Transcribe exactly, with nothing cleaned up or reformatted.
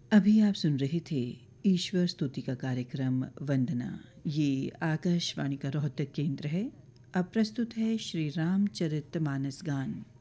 अभी आप सुन रहे थे ईश्वर स्तुति का कार्यक्रम वंदना। ये आकाशवाणी का रोहतक केंद्र है। अब प्रस्तुत है श्री रामचरितमानस गान।